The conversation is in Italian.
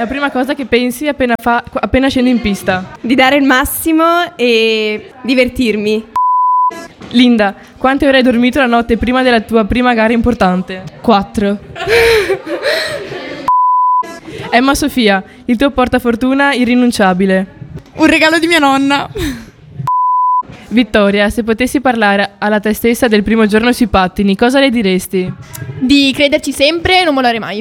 La prima cosa che pensi appena scendi in pista? Di dare il massimo e divertirmi. Linda, quante ore hai dormito la notte prima della tua prima gara importante? 4. Emma Sofia, il tuo portafortuna irrinunciabile. Un regalo di mia nonna. Vittoria, se potessi parlare alla te stessa del primo giorno sui pattini, cosa le diresti? Di crederci sempre e non mollare mai.